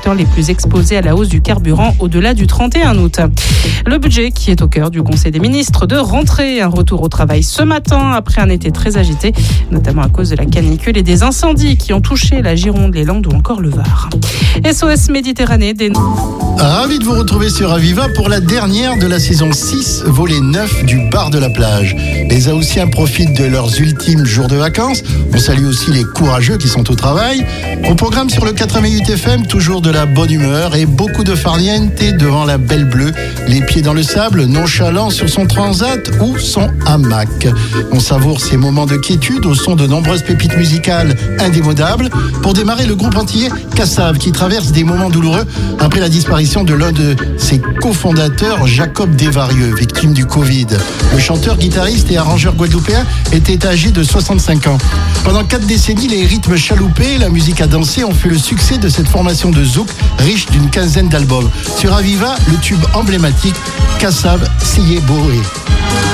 secteurs les plus exposés à la hausse du carburant au-delà du 31 août. Le budget qui est au cœur du Conseil des ministres de rentrée. Un retour au travail ce matin après un été très agité, notamment à cause de la canicule et des incendies qui ont touché la Gironde, les Landes ou encore le Var. SOS Méditerranée Ravi de vous retrouver sur Aviva pour la dernière de la saison 6, volet 9 du bar de la plage. Les Haussiens profitent de leurs ultimes jours de vacances. On salue aussi les courageux qui sont au travail. Au programme sur le 88 FM, toujours de la bonne humeur et beaucoup de farniente devant la Belle Bleue, les pieds dans le sable, nonchalant sur son transat ou son hamac. On savoure ces moments de quiétude au son de nombreuses pépites musicales indémodables. Pour démarrer, le groupe antillais Kassav qui traverse des moments douloureux après la disparition de l'un de ses cofondateurs, Jacob Desvarieux, victime du Covid. Le chanteur, guitariste et arrangeur guadeloupéen était âgé de 65 ans. Pendant 4 décennies, les rythmes chaloupés, la musique à danser ont fait le succès de cette formation de zouk riche d'une quinzaine d'albums. Sur Aviva, le tube emblématique Kassav Siyé Boé.